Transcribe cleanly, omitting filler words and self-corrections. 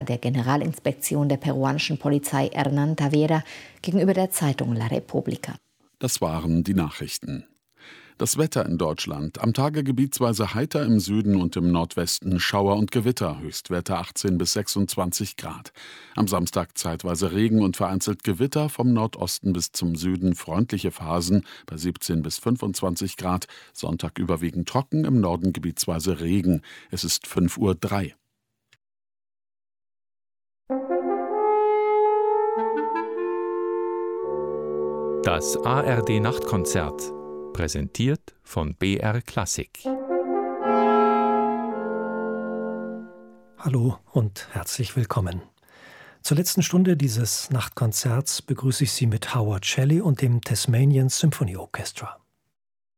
der Generalinspektion der peruanischen Polizei Hernán Tavera gegenüber der Zeitung La Repubblica. Das waren die Nachrichten. Das Wetter in Deutschland. Am Tage gebietsweise heiter im Süden und im Nordwesten Schauer und Gewitter, Höchstwerte 18 bis 26 Grad. Am Samstag zeitweise Regen und vereinzelt Gewitter, vom Nordosten bis zum Süden freundliche Phasen bei 17 bis 25 Grad. Sonntag überwiegend trocken, im Norden gebietsweise Regen. Es ist 5:03 Uhr. Das ARD-Nachtkonzert. Präsentiert von BR Klassik. Hallo und herzlich willkommen. Zur letzten Stunde dieses Nachtkonzerts begrüße ich Sie mit Howard Shelley und dem Tasmanian Symphony Orchestra.